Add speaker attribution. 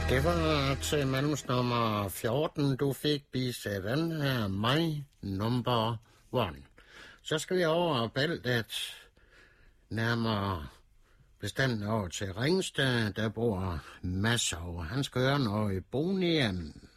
Speaker 1: Det var til manusnummer 14, du fik Bise. Den her My Number One. Så skal vi over bæltet, nærmere bestemt over til Ringsted. Der bor Mads, og han skal høre noget Boney M.